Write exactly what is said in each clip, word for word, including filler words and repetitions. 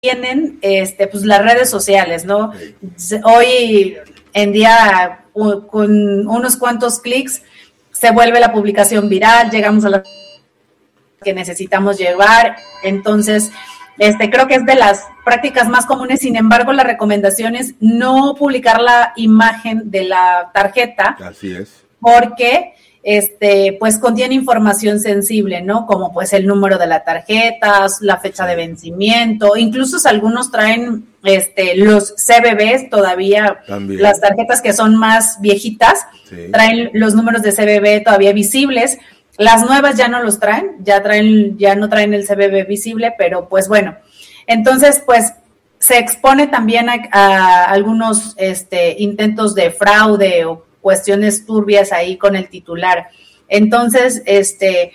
tienen este, pues las redes sociales, ¿no? Hoy en día, con unos cuantos clics, se vuelve la publicación viral, llegamos a las que necesitamos llevar, entonces, este, creo que es de las prácticas más comunes. Sin embargo, la recomendación es no publicar la imagen de la tarjeta. Así es. Porque este, pues contiene información sensible, ¿no? Como pues el número de la tarjeta, la fecha de vencimiento, incluso algunos traen este, los C B Bs todavía, también. Las tarjetas que son más viejitas, sí. Traen los números de C B B todavía visibles. Las nuevas ya no los traen, ya traen, ya no traen el C B B visible, pero pues bueno, entonces pues se expone también a, a algunos este, intentos de fraude o cuestiones turbias ahí con el titular. Entonces, este,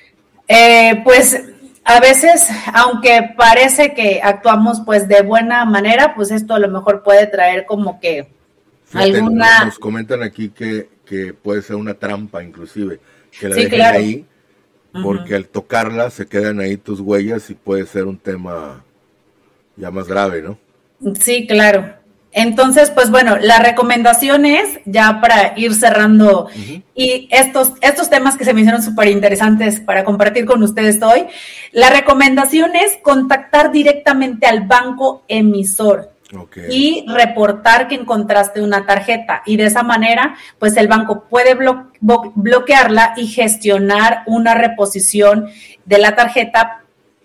eh, pues a veces, aunque parece que actuamos pues de buena manera, pues esto a lo mejor puede traer como que Fíjate, alguna... Nos comentan aquí que, que puede ser una trampa inclusive, que la sí, dejen claro. ahí, porque uh-huh. al tocarla se quedan ahí tus huellas y puede ser un tema ya más grave, ¿no? Sí, claro. Entonces, pues bueno, la recomendación es, ya para ir cerrando, uh-huh. y estos, estos temas que se me hicieron súper interesantes para compartir con ustedes hoy, la recomendación es contactar directamente al banco emisor. Okay. Y reportar que encontraste una tarjeta, y de esa manera pues el banco puede blo- blo- bloquearla y gestionar una reposición de la tarjeta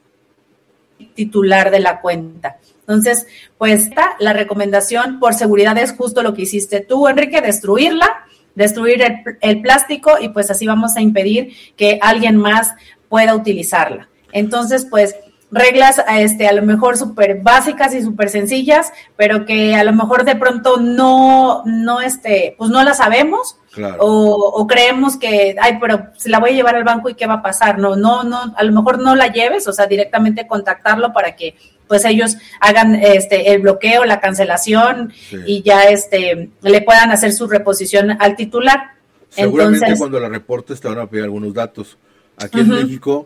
titular de la cuenta. Entonces, pues esta, la recomendación por seguridad es justo lo que hiciste tú, Enrique, destruirla, destruir el, el plástico, y pues así vamos a impedir que alguien más pueda utilizarla. Entonces, pues reglas este, a lo mejor súper básicas y súper sencillas, pero que a lo mejor de pronto no, no, este, pues no las sabemos, claro. o, o creemos que, ay, pero se la voy a llevar al banco y qué va a pasar. No, no, no, a lo mejor no la lleves, o sea, directamente contactarlo para que pues ellos hagan este el bloqueo, la cancelación, sí. y ya este le puedan hacer su reposición al titular. Seguramente Entonces, cuando la reportes te van a pedir algunos datos. Aquí uh-huh. en México,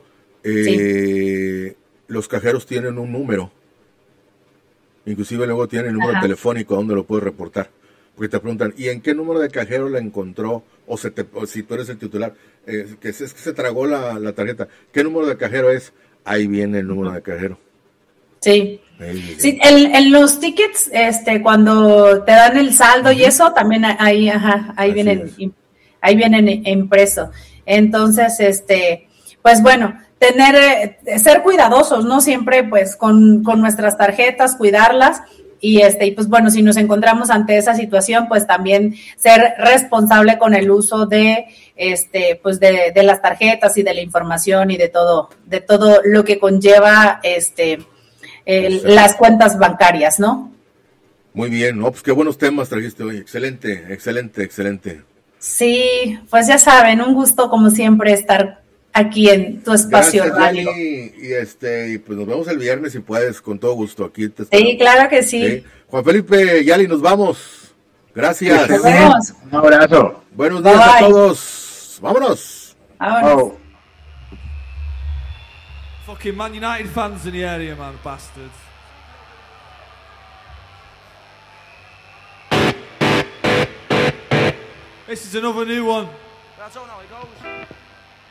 eh, sí. los cajeros tienen un número, inclusive luego tienen el número Ajá. telefónico donde lo puedes reportar, porque te preguntan, ¿y en qué número de cajero la encontró? O, se te, o si tú eres el titular, eh, que es, es que se tragó la, la tarjeta, ¿qué número de cajero es? Ahí viene el número de cajero. Sí, sí, en, en los tickets, este, cuando te dan el saldo uh-huh. y eso, también ahí, ajá, ahí Así vienen, es. ahí vienen impreso. Entonces, este, pues bueno, tener, ser cuidadosos, ¿no? Siempre, pues, con, con nuestras tarjetas, cuidarlas, y este, y pues bueno, si nos encontramos ante esa situación, pues también ser responsable con el uso de, este, pues de, de las tarjetas y de la información y de todo, de todo lo que conlleva, este, El, las cuentas bancarias, ¿no? Muy bien, ¿no? Pues qué buenos temas trajiste hoy. Excelente, excelente, excelente. Sí, pues ya saben, un gusto como siempre estar aquí en tu espacio radio. Y, y este, y pues nos vemos el viernes si puedes, con todo gusto. Aquí te sí, claro que sí. sí. Juan Felipe, Yali, nos vamos. Gracias. Nos vemos. Un abrazo. Buenos días Bye. a todos. Vámonos. Vámonos. Oh. Fucking Man United fans in the area, man, bastards. This is another new one. That's all how it goes.